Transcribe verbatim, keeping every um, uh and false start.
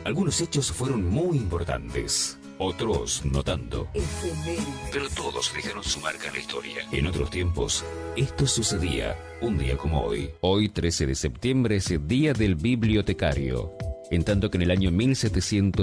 Algunos hechos fueron muy importantes, otros no tanto. Pero todos dejaron su marca en la historia. En otros tiempos, esto sucedía un día como hoy. Hoy, trece de septiembre, es el Día del Bibliotecario. En tanto que en el año mil setecientos